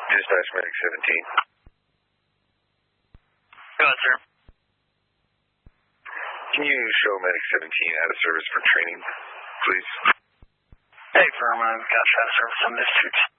Dispatch Medic 17. Go ahead, sir. Can you show Medic 17 out of service for training, please? Hey, firm, I've got out of service on this 2.